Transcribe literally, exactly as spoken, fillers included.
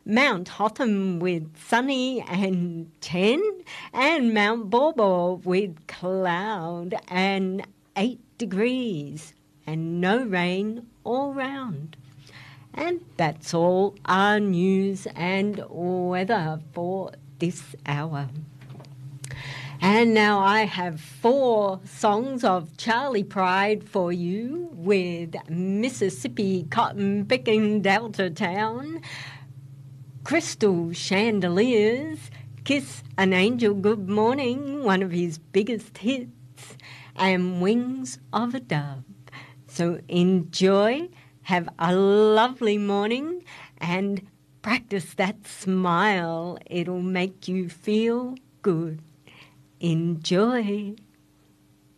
Mount Hotham with sunny and ten, and Mount Baw Baw with cloud and eight degrees, and no rain all round. And that's all our news and weather for this hour. And now I have four songs of Charley Pride for you with Mississippi Cotton Picking Delta Town, Crystal Chandeliers, Kiss an Angel Good Morning, one of his biggest hits, and Wings of a Dove. So enjoy, have a lovely morning, and practice that smile. It'll make you feel good. Enjoy.